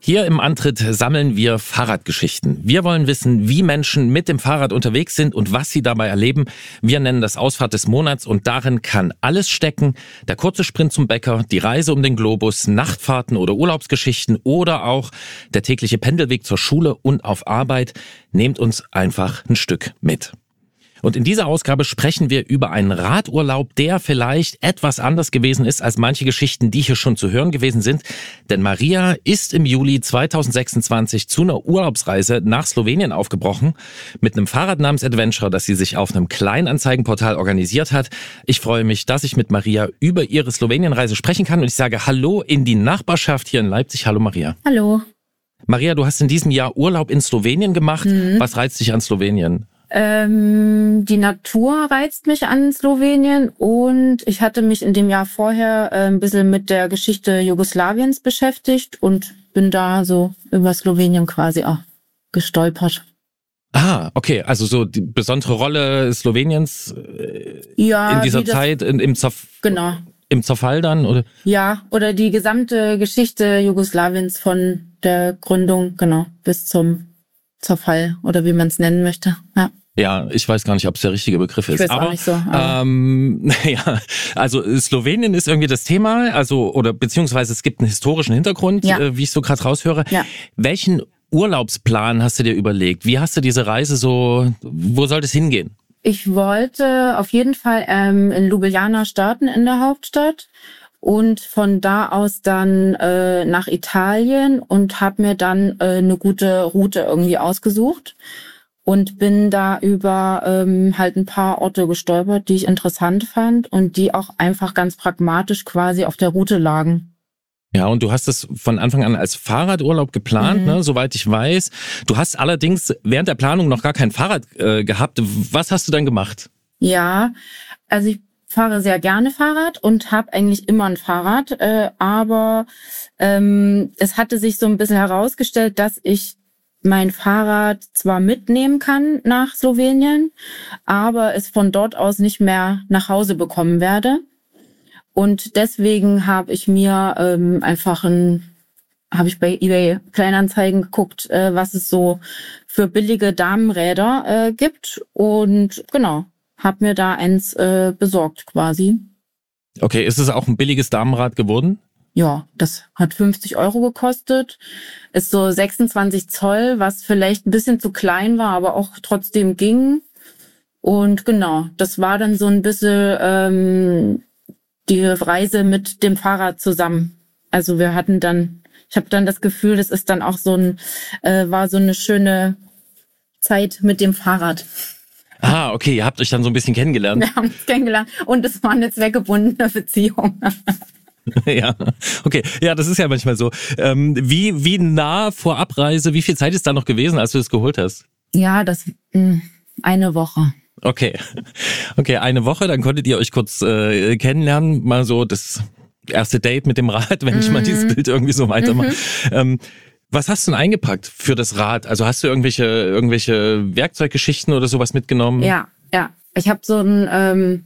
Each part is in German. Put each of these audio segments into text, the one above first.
Hier im Antritt sammeln wir Fahrradgeschichten. Wir wollen wissen, wie Menschen mit dem Fahrrad unterwegs sind und was sie dabei erleben. Wir nennen das Ausfahrt des Monats und darin kann alles stecken. Der kurze Sprint zum Bäcker, die Reise um den Globus, Nachtfahrten oder Urlaubsgeschichten oder auch der tägliche Pendelweg zur Schule und auf Arbeit. Nehmt uns einfach ein Stück mit. Und in dieser Ausgabe sprechen wir über einen Radurlaub, der vielleicht etwas anders gewesen ist als manche Geschichten, die hier schon zu hören gewesen sind. Denn Maria ist im Juli 2026 zu einer Urlaubsreise nach Slowenien aufgebrochen mit einem Fahrrad namens Adventure, das sie sich auf einem Kleinanzeigenportal organisiert hat. Ich freue mich, dass ich mit Maria über ihre Slowenienreise sprechen kann und ich sage Hallo in die Nachbarschaft hier in Leipzig. Hallo Maria. Hallo. Maria, du hast in diesem Jahr Urlaub in Slowenien gemacht. Was reizt dich an Slowenien? Die Natur reizt mich an Slowenien und ich hatte mich in dem Jahr vorher ein bisschen mit der Geschichte Jugoslawiens beschäftigt und bin da so über Slowenien quasi auch gestolpert. Ah, okay, also so die besondere Rolle Sloweniens ja, in dieser Zeit genau. Im Zerfall dann, oder? Ja, oder die gesamte Geschichte Jugoslawiens von der Gründung, genau, bis zum Zerfall oder wie man es nennen möchte. Ja, ich weiß gar nicht, ob es der richtige Begriff ist. Ich weiß auch nicht so. Ja, also Slowenien ist irgendwie das Thema, also oder beziehungsweise es gibt einen historischen Hintergrund, wie ich so gerade raushöre. Ja. Welchen Urlaubsplan hast du dir überlegt? Wie hast du diese Reise so, wo soll das hingehen? Ich wollte auf jeden Fall in Ljubljana starten in der Hauptstadt. Und von da aus dann nach Italien und habe mir dann eine gute Route irgendwie ausgesucht und bin da über halt ein paar Orte gestolpert, die ich interessant fand und die auch einfach ganz pragmatisch quasi auf der Route lagen. Ja, und du hast es von Anfang an als Fahrradurlaub geplant, ne, soweit ich weiß. Du hast allerdings während der Planung noch gar kein Fahrrad gehabt. Was hast du dann gemacht? Ja, also ich fahre sehr gerne Fahrrad und habe eigentlich immer ein Fahrrad, aber es hatte sich so ein bisschen herausgestellt, dass ich mein Fahrrad zwar mitnehmen kann nach Slowenien, aber es von dort aus nicht mehr nach Hause bekommen werde. Und deswegen habe ich mir habe ich bei eBay Kleinanzeigen geguckt, was es so für billige Damenräder gibt und genau. Hab mir da eins besorgt quasi. Okay, ist es auch ein billiges Damenrad geworden? Ja, das hat 50 € gekostet. Ist so 26 Zoll, was vielleicht ein bisschen zu klein war, aber auch trotzdem ging. Und genau, das war dann so ein bisschen die Reise mit dem Fahrrad zusammen. Also ich habe dann das Gefühl, das ist dann auch war so eine schöne Zeit mit dem Fahrrad. Ah, okay, ihr habt euch dann so ein bisschen kennengelernt. Wir haben uns kennengelernt und es war eine zweckgebundene Beziehung. Ja, okay. Ja, das ist ja manchmal so. Wie nah vor Abreise, wie viel Zeit ist da noch gewesen, als du das geholt hast? Ja, eine Woche. Okay, eine Woche, dann konntet ihr euch kurz kennenlernen, mal so das erste Date mit dem Rad, wenn ich mal dieses Bild irgendwie so weitermache. Was hast du denn eingepackt für das Rad? Also hast du irgendwelche Werkzeuggeschichten oder sowas mitgenommen? Ja. Ich habe so ein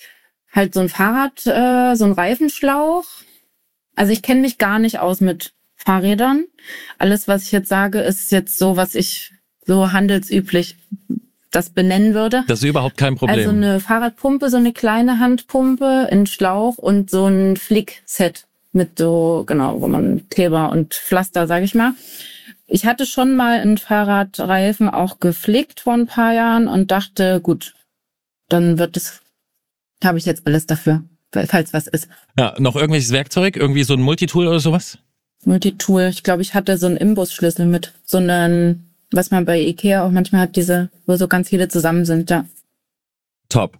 Fahrrad, so ein Reifenschlauch. Also ich kenne mich gar nicht aus mit Fahrrädern. Alles, was ich jetzt sage, ist jetzt so, was ich so handelsüblich das benennen würde. Das ist überhaupt kein Problem. Also eine Fahrradpumpe, so eine kleine Handpumpe, ein Schlauch und so ein Flickset. Mit so, genau, wo man Kleber und Pflaster, sage ich mal. Ich hatte schon mal einen Fahrradreifen auch geflickt vor ein paar Jahren und dachte, gut, dann habe ich jetzt alles dafür, falls was ist. Ja, noch irgendwelches Werkzeug? Irgendwie so ein Multitool oder sowas? Multitool. Ich glaube, ich hatte so einen Imbusschlüssel mit. So einen, was man bei Ikea auch manchmal hat, wo so ganz viele zusammen sind, ja. Top.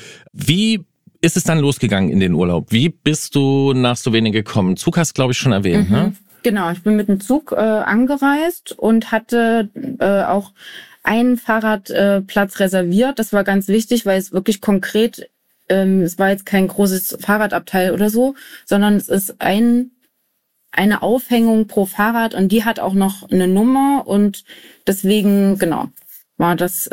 Wie ist es dann losgegangen in den Urlaub? Wie bist du nach Slowenien gekommen? Zug hast du, glaube ich, schon erwähnt, ne? Genau, ich bin mit dem Zug angereist und hatte auch einen Fahrradplatz reserviert. Das war ganz wichtig, weil es wirklich konkret, es war jetzt kein großes Fahrradabteil oder so, sondern es ist eine Aufhängung pro Fahrrad und die hat auch noch eine Nummer und deswegen, genau, war das...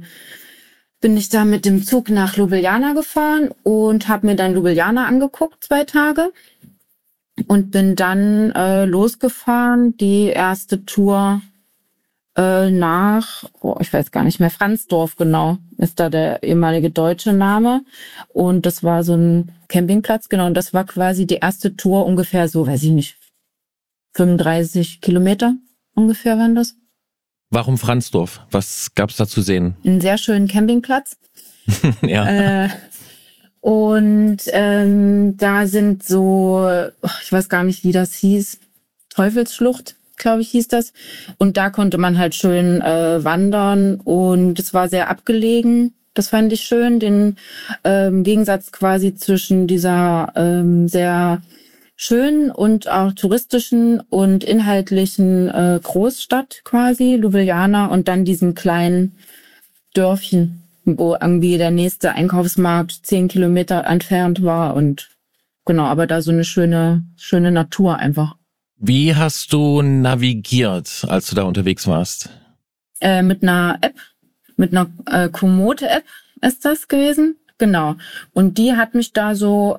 bin ich da mit dem Zug nach Ljubljana gefahren und habe mir dann Ljubljana angeguckt, 2 Tage. und bin dann losgefahren. Die erste Tour nach, ich weiß gar nicht mehr, Franzdorf genau, ist da der ehemalige deutsche Name. Und das war so ein Campingplatz, genau. Und das war quasi die erste Tour ungefähr so, weiß ich nicht, 35 Kilometer ungefähr waren das. Warum Franzdorf? Was gab's da zu sehen? Einen sehr schönen Campingplatz. Ja. Da sind so, ich weiß gar nicht, wie das hieß, Teufelsschlucht, glaube ich, hieß das. Und da konnte man halt schön wandern und es war sehr abgelegen. Das fand ich schön, den Gegensatz quasi zwischen dieser sehr schönen und auch touristischen und inhaltlichen Großstadt quasi, Ljubljana, und dann diesem kleinen Dörfchen, wo irgendwie der nächste Einkaufsmarkt 10 Kilometer entfernt war und genau, aber da so eine schöne Natur einfach. Wie hast du navigiert, als du da unterwegs warst? Mit einer App, mit einer Komoot-App ist das gewesen, genau. Und die hat mich da so,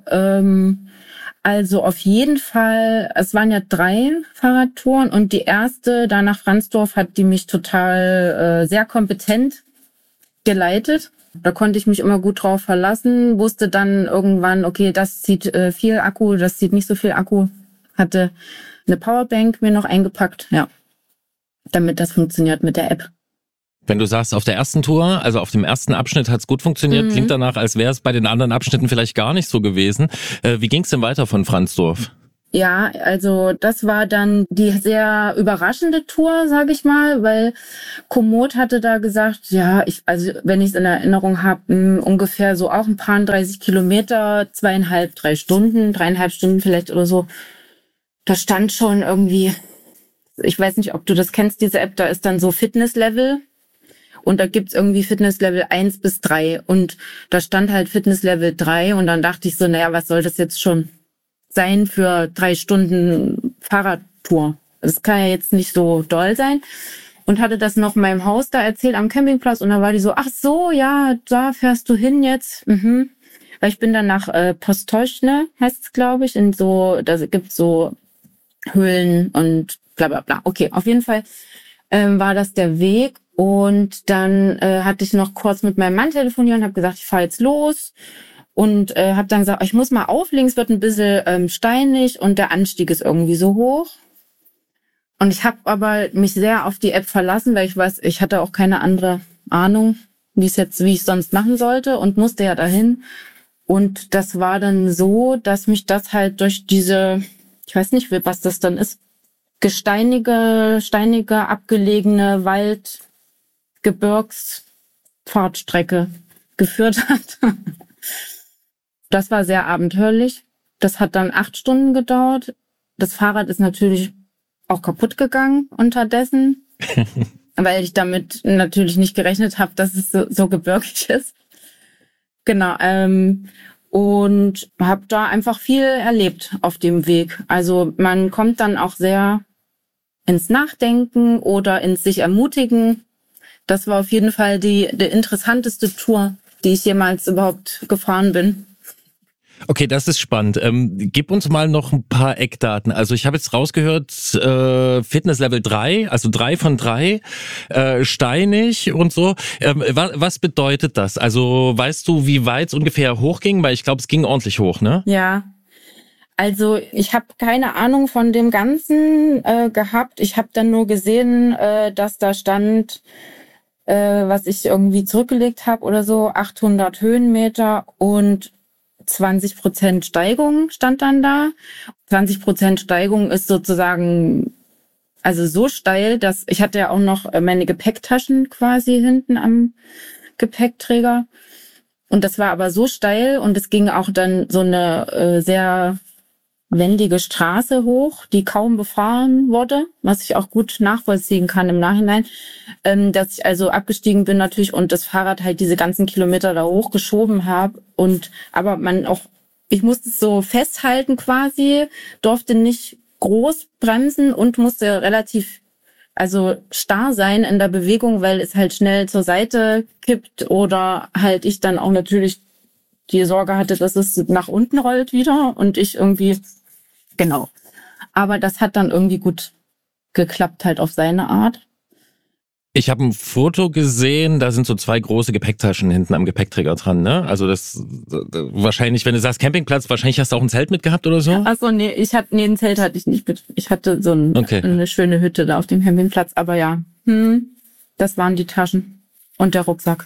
also auf jeden Fall, es waren ja 3 Fahrradtouren und die erste, da nach Franzdorf, hat die mich total sehr kompetent geleitet. Da konnte ich mich immer gut drauf verlassen, wusste dann irgendwann, okay, das zieht viel Akku, das zieht nicht so viel Akku. Hatte eine Powerbank mir noch eingepackt, ja, damit das funktioniert mit der App. Wenn du sagst, auf der ersten Tour, also auf dem ersten Abschnitt hat's gut funktioniert, klingt danach, als wäre es bei den anderen Abschnitten vielleicht gar nicht so gewesen. Wie ging's denn weiter von Franzdorf? Ja, also das war dann die sehr überraschende Tour, sage ich mal, weil Komoot hatte da gesagt, ja, wenn ich es in Erinnerung habe, ungefähr so auch ein paar 30 Kilometer, 2,5, 3 Stunden, 3,5 Stunden vielleicht oder so. Da stand schon irgendwie, ich weiß nicht, ob du das kennst, diese App, da ist dann so Fitnesslevel und da gibt's irgendwie Fitnesslevel 1 bis 3 und da stand halt Fitnesslevel 3 und dann dachte ich so, naja, was soll das jetzt schon sein für 3 Stunden Fahrradtour? Das kann ja jetzt nicht so doll sein. Und hatte das noch meinem Haus da erzählt am Campingplatz und da war die so, ach so, ja, da fährst du hin jetzt. Weil ich bin dann nach Postojne, heißt es, glaube ich, da gibt's so Höhlen und bla bla bla. Okay, auf jeden Fall war das der Weg. Und dann hatte ich noch kurz mit meinem Mann telefoniert und habe gesagt, ich fahre jetzt los. Und habe dann gesagt, ich muss mal auflegen, es wird ein bisschen steinig und der Anstieg ist irgendwie so hoch. Und ich habe aber mich sehr auf die App verlassen, weil ich hatte auch keine andere Ahnung, wie ich sonst machen sollte und musste ja dahin. Und das war dann so, dass mich das halt durch diese, ich weiß nicht, was das dann ist, steinige, abgelegene Waldgebirgsfahrtstrecke geführt hat. Das war sehr abenteuerlich. Das hat dann 8 Stunden gedauert. Das Fahrrad ist natürlich auch kaputt gegangen unterdessen, weil ich damit natürlich nicht gerechnet habe, dass es so gebirgig ist. Genau. Und habe da einfach viel erlebt auf dem Weg. Also man kommt dann auch sehr ins Nachdenken oder ins sich ermutigen. Das war auf jeden Fall die interessanteste Tour, die ich jemals überhaupt gefahren bin. Okay, das ist spannend. Gib uns mal noch ein paar Eckdaten. Also ich habe jetzt rausgehört, Fitness Level 3, also 3 von 3, steinig und so. Was bedeutet das? Also weißt du, wie weit es ungefähr hochging? Weil ich glaube, es ging ordentlich hoch, ne? Ja, also ich habe keine Ahnung von dem Ganzen gehabt. Ich habe dann nur gesehen, dass da stand, was ich irgendwie zurückgelegt habe oder so, 800 Höhenmeter und 20% Steigung stand dann da. 20% Steigung ist sozusagen also so steil, dass ich hatte ja auch noch meine Gepäcktaschen quasi hinten am Gepäckträger. Und das war aber so steil und es ging auch dann so eine sehr wendige Straße hoch, die kaum befahren wurde, was ich auch gut nachvollziehen kann im Nachhinein, dass ich also abgestiegen bin natürlich und das Fahrrad halt diese ganzen Kilometer da hochgeschoben habe aber ich musste es so festhalten quasi, durfte nicht groß bremsen und musste relativ starr sein in der Bewegung, weil es halt schnell zur Seite kippt oder halt ich dann auch natürlich die Sorge hatte, dass es nach unten rollt wieder und ich irgendwie, genau, Aber das hat dann irgendwie gut geklappt, halt auf seine Art. Ich habe ein Foto gesehen, da sind so 2 große Gepäcktaschen hinten am Gepäckträger dran, ne? Also das wahrscheinlich, wenn du sagst Campingplatz, wahrscheinlich hast du auch ein Zelt mitgehabt oder so? Achso, nee, ein Zelt hatte ich nicht mit. Ich hatte so eine schöne Hütte da auf dem Campingplatz, aber ja, das waren die Taschen. Und der Rucksack.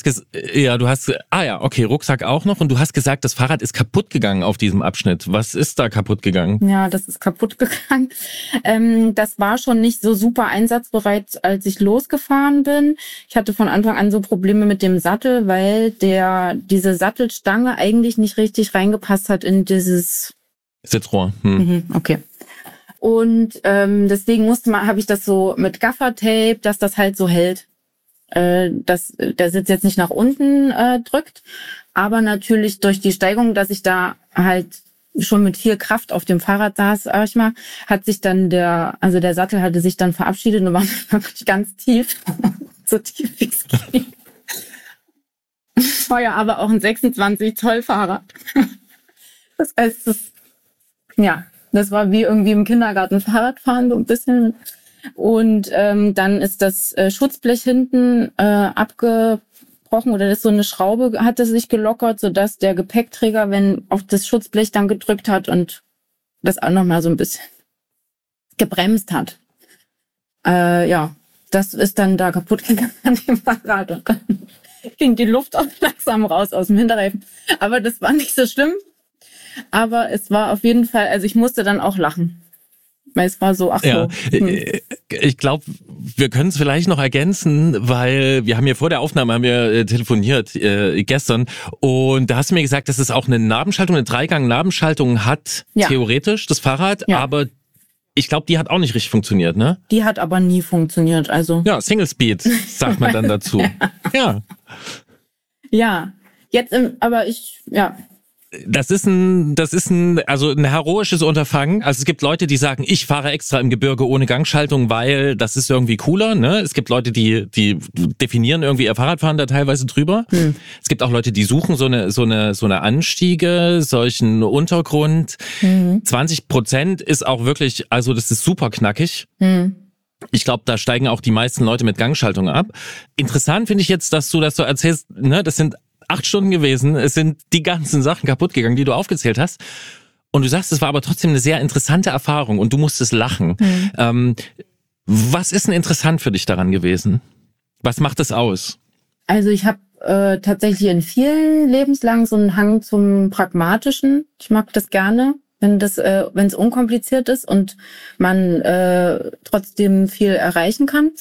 Rucksack auch noch. Und du hast gesagt, das Fahrrad ist kaputt gegangen auf diesem Abschnitt. Was ist da kaputt gegangen? Ja, das ist kaputt gegangen. Das war schon nicht so super einsatzbereit, als ich losgefahren bin. Ich hatte von Anfang an so Probleme mit dem Sattel, weil diese Sattelstange eigentlich nicht richtig reingepasst hat in dieses Sitzrohr. Okay. Und deswegen habe ich das so mit Gaffertape, dass das halt so hält. Dass der Sitz jetzt nicht nach unten drückt, aber natürlich durch die Steigung, dass ich da halt schon mit viel Kraft auf dem Fahrrad saß, sag ich mal, hat sich dann der Sattel hatte sich dann verabschiedet und war wirklich ganz tief, so tief wie es geht. Das war ja aber auch ein 26 Zoll Fahrrad. Das heißt, das war wie irgendwie im Kindergarten Fahrradfahren so ein bisschen. Und dann ist das Schutzblech hinten abgebrochen oder so eine Schraube hatte sich gelockert, sodass der Gepäckträger, wenn auf das Schutzblech dann gedrückt hat und das auch nochmal so ein bisschen gebremst hat. Das ist dann da kaputt gegangen an dem Fahrrad und dann ging die Luft auch langsam raus aus dem Hinterreifen. Aber das war nicht so schlimm. Aber es war auf jeden Fall, also ich musste dann auch lachen. Weil es war so, Ich glaube, wir können es vielleicht noch ergänzen, weil wir haben ja vor der Aufnahme telefoniert gestern und da hast du mir gesagt, dass es auch eine Nabenschaltung, eine Dreigang-Nabenschaltung hat, theoretisch, das Fahrrad, aber ich glaube, die hat auch nicht richtig funktioniert, ne? Die hat aber nie funktioniert, also. Ja, Single Speed, sagt man dann dazu. Ja, Das ist ein heroisches Unterfangen. Also es gibt Leute, die sagen, ich fahre extra im Gebirge ohne Gangschaltung, weil das ist irgendwie cooler, ne? Es gibt Leute, die definieren irgendwie ihr Fahrradfahren da teilweise drüber. Es gibt auch Leute, die suchen so eine Anstiege, solchen Untergrund. 20% ist auch wirklich, also das ist super knackig. Ich glaube, da steigen auch die meisten Leute mit Gangschaltung ab. Interessant finde ich jetzt, dass du das so erzählst, ne? Das sind 8 Stunden gewesen, es sind die ganzen Sachen kaputt gegangen, die du aufgezählt hast. Und du sagst, es war aber trotzdem eine sehr interessante Erfahrung und du musstest lachen. Was ist denn interessant für dich daran gewesen? Was macht es aus? Also ich habe tatsächlich in vielen Lebenslagen so einen Hang zum Pragmatischen. Ich mag das gerne, wenn es unkompliziert ist und man trotzdem viel erreichen kann.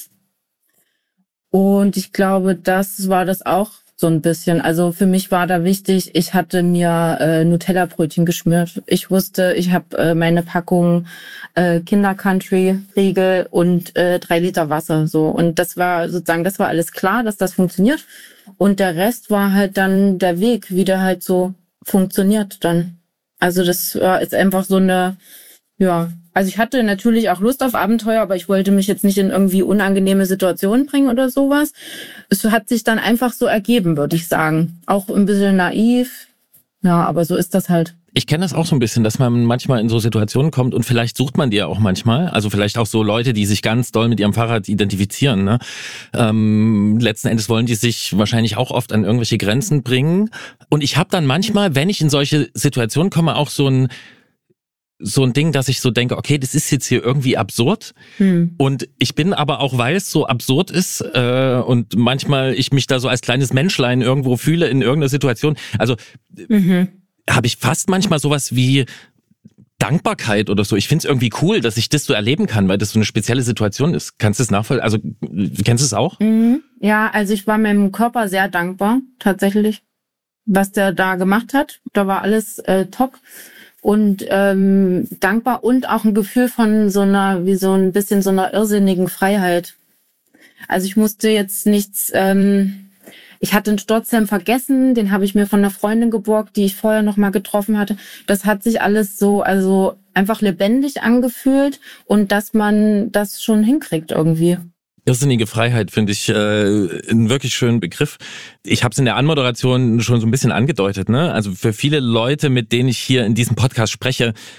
Und ich glaube, das war das auch so ein bisschen. Also für mich war da wichtig, ich hatte mir Nutella-Brötchen geschmiert. Ich wusste, ich habe meine Packung Kinder-Country-Riegel und 3 Liter Wasser. So. Und das war alles klar, dass das funktioniert. Und der Rest war halt dann der Weg, wie der halt so funktioniert dann. Also das ist einfach so eine, also ich hatte natürlich auch Lust auf Abenteuer, aber ich wollte mich jetzt nicht in irgendwie unangenehme Situationen bringen oder sowas. Es hat sich dann einfach so ergeben, würde ich sagen. Auch ein bisschen naiv. Ja, aber so ist das halt. Ich kenne das auch so ein bisschen, dass man manchmal in so Situationen kommt und vielleicht sucht man die ja auch manchmal. Also vielleicht auch so Leute, die sich ganz doll mit ihrem Fahrrad identifizieren. Ne? Letzten Endes wollen die sich wahrscheinlich auch oft an irgendwelche Grenzen bringen. Und ich habe dann manchmal, wenn ich in solche Situationen komme, auch so ein Ding, dass ich so denke, okay, das ist jetzt hier irgendwie absurd. Und ich bin aber auch, weil es so absurd ist und manchmal ich mich da so als kleines Menschlein irgendwo fühle in irgendeiner Situation. Also habe ich fast manchmal sowas wie Dankbarkeit oder so. Ich finde es irgendwie cool, dass ich das so erleben kann, weil das so eine spezielle Situation ist. Kannst du es nachvollziehen? Also kennst du es auch? Ja, also ich war meinem Körper sehr dankbar, tatsächlich, was der da gemacht hat. Da war alles top. Und dankbar und auch ein Gefühl von so einer irrsinnigen Freiheit. Also ich musste jetzt nichts, ich hatte einen Sturzhelm vergessen, den habe ich mir von einer Freundin geborgt, die ich vorher noch mal getroffen hatte. Das hat sich alles so, also einfach lebendig angefühlt und dass man das schon hinkriegt irgendwie. Irrsinnige Freiheit finde ich einen wirklich schönen Begriff. Ich habe es in der Anmoderation schon so ein bisschen angedeutet, ne? Also für viele Leute, mit denen ich hier in diesem Podcast spreche,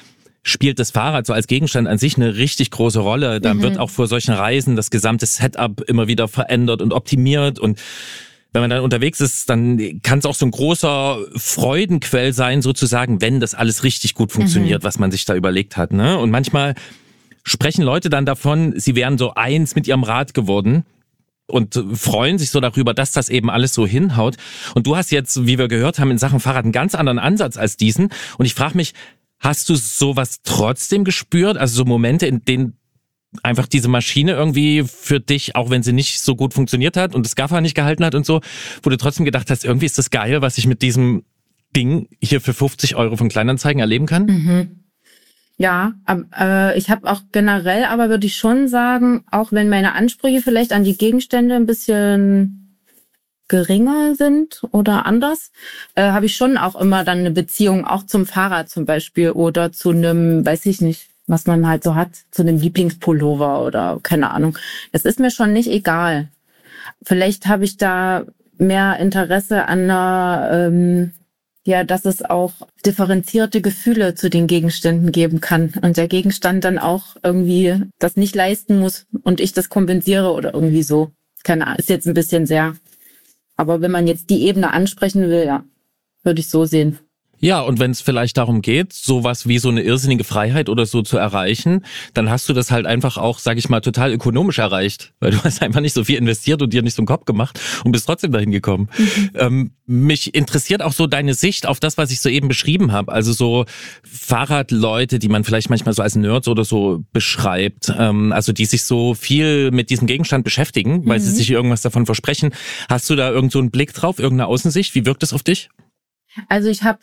spielt das Fahrrad so als Gegenstand an sich eine richtig große Rolle. Da wird auch vor solchen Reisen das gesamte Setup immer wieder verändert und optimiert. Und wenn man dann unterwegs ist, dann kann es auch so ein großer Freudenquell sein, sozusagen, wenn das alles richtig gut funktioniert, was man sich da überlegt hat. Ne? Und manchmal sprechen Leute dann davon, sie wären so eins mit ihrem Rad geworden und freuen sich so darüber, dass das eben alles so hinhaut. Und du hast jetzt, wie wir gehört haben, in Sachen Fahrrad einen ganz anderen Ansatz als diesen. Und ich frage mich, hast du sowas trotzdem gespürt? Also so Momente, in denen einfach diese Maschine irgendwie für dich, auch wenn sie nicht so gut funktioniert hat und das Gaffer nicht gehalten hat und so, wo du trotzdem gedacht hast, irgendwie ist das geil, was ich mit diesem Ding hier für 50 € von Kleinanzeigen erleben kann? Ja, ich habe auch generell, aber würde ich schon sagen, auch wenn meine Ansprüche vielleicht an die Gegenstände ein bisschen geringer sind oder anders, habe ich schon auch immer dann eine Beziehung auch zum Fahrrad zum Beispiel oder zu einem, weiß ich nicht, was man halt so hat, zu einem Lieblingspullover oder keine Ahnung. Das ist mir schon nicht egal. Vielleicht habe ich da mehr Interesse an einer, dass es auch differenzierte Gefühle zu den Gegenständen geben kann und der Gegenstand dann auch irgendwie das nicht leisten muss und ich das kompensiere oder irgendwie so. Keine Ahnung, ist jetzt ein bisschen sehr. Aber wenn man jetzt die Ebene ansprechen will, ja, würde ich so sehen. Ja, und wenn es vielleicht darum geht, sowas wie so eine irrsinnige Freiheit oder so zu erreichen, dann hast du das halt einfach auch, sag ich mal, total ökonomisch erreicht. Weil du hast einfach nicht so viel investiert und dir nicht so einen Kopf gemacht und bist trotzdem dahin gekommen. Mich interessiert auch so deine Sicht auf das, was ich soeben beschrieben habe. Also so Fahrradleute, die man vielleicht manchmal so als Nerds oder so beschreibt. Also die sich so viel mit diesem Gegenstand beschäftigen, weil sie sich irgendwas davon versprechen. Hast du da irgend so einen Blick drauf, irgendeine Außensicht? Wie wirkt das auf dich? Also ich habe